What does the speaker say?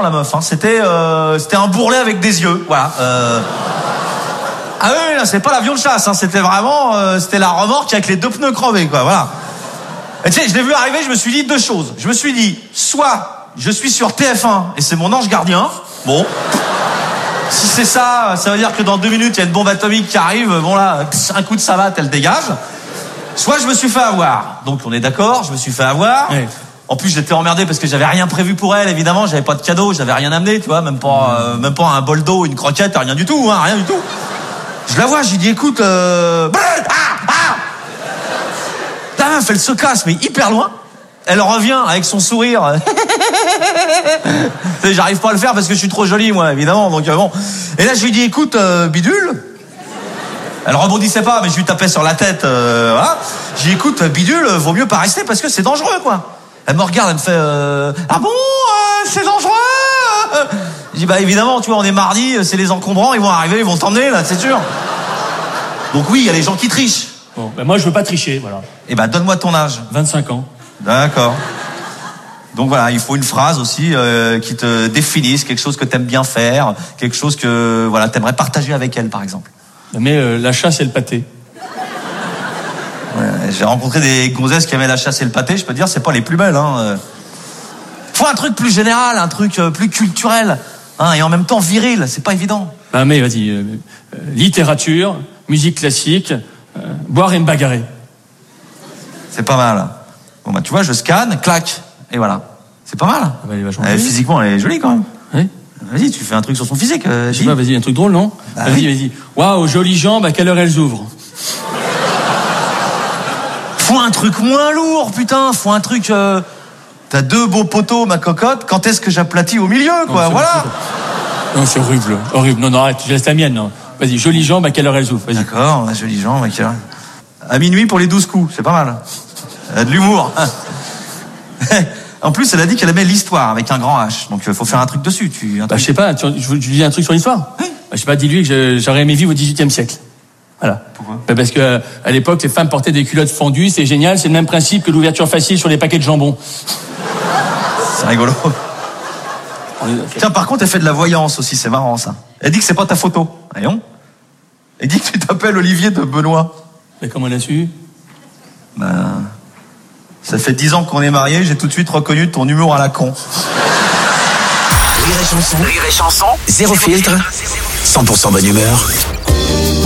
la meuf. Hein. C'était un bourrelet avec des yeux. Voilà. Ah oui, là, c'est pas l'avion de chasse. Hein. C'était vraiment, c'était la remorque avec les 2 pneus crevés, quoi. Voilà. Et tu sais, je l'ai vu arriver. Je me suis dit 2 choses. Je me suis dit, soit je suis sur TF1 et c'est mon ange gardien. Bon. Si c'est ça, ça veut dire que dans 2 minutes, il y a une bombe atomique qui arrive. Bon là, un coup de savate, elle dégage. Soit je me suis fait avoir. Donc on est d'accord, je me suis fait avoir. Oui. En plus, j'étais emmerdé parce que j'avais rien prévu pour elle, évidemment. J'avais pas de cadeau, j'avais rien amené, tu vois. Même pas un bol d'eau, une croquette, rien du tout, hein, rien du tout. Je la vois, je lui dis, écoute, la meuf, elle se casse, mais hyper loin. Elle revient avec son sourire. J'arrive pas à le faire parce que je suis trop jolie, moi, évidemment. Donc bon. Et là, je lui dis, écoute, bidule. Elle rebondissait pas, mais je lui tapais sur la tête. Voilà. Je lui dis, écoute, bidule, vaut mieux pas rester parce que c'est dangereux, quoi. Elle me regarde, elle me fait, ah bon, c'est dangereux. Je dis, bah évidemment, tu vois, on est mardi, c'est les encombrants, ils vont arriver, ils vont t'emmener, là, c'est sûr. Donc oui, il y a les gens qui trichent. Bon, ben moi, je veux pas tricher, voilà. Eh ben, donne-moi ton âge. 25 ans. D'accord. Donc voilà, il faut une phrase aussi qui te définisse, quelque chose que t'aimes bien faire, quelque chose que voilà t'aimerais partager avec elle, par exemple. Mais la chasse et le pâté. Ouais, j'ai rencontré des gonzesses qui aimaient la chasse et le pâté, je peux te dire, c'est pas les plus belles. Hein. Faut un truc plus général, un truc plus culturel, hein, et en même temps viril, c'est pas évident. Bah mais vas-y, littérature, musique classique, boire et me bagarrer. C'est pas mal. Bon bah tu vois, je scanne, clac, et voilà. C'est pas mal. Ah bah, elle est vachement jolie. Physiquement, elle est jolie quand même. Oui. Vas-y, tu fais un truc sur son physique. Je sais pas, vas-y, un truc drôle, non? Bah, vas-y, oui. vas-y. Waouh, jolies jambes, à quelle heure elles ouvrent? Faut un truc moins lourd, putain. Faut un truc... T'as 2 beaux poteaux, ma cocotte. Quand est-ce que j'aplatis au milieu, quoi? Non, voilà. Non, c'est horrible. Horrible. Non, arrête, je laisse la mienne. Non. Vas-y, jolies jambes, à quelle heure elles ouvrent? Vas-y. D'accord, jolies jambes, à quelle heure? À minuit pour les 12 coups, c'est pas mal. Elle a de l'humour. En plus, elle a dit qu'elle aimait l'histoire avec un grand H. Donc, faut faire un truc dessus. Je sais pas, tu dis un truc sur l'histoire? Oui. Je sais pas, dis-lui que j'aurais aimé vivre au XVIIIe siècle. Voilà. Pourquoi? Parce que à l'époque, les femmes portaient des culottes fendues, c'est génial, c'est le même principe que l'ouverture facile sur les paquets de jambon. C'est rigolo. Tiens, par contre, elle fait de la voyance aussi, c'est marrant ça. Elle dit que c'est pas ta photo. Voyons. Elle dit que tu t'appelles Olivier de Benoît. Mais comment elle a su? Ça fait 10 ans qu'on est mariés, j'ai tout de suite reconnu ton humour à la con. Rire et chanson. Zéro filtre. 100% bonne humeur.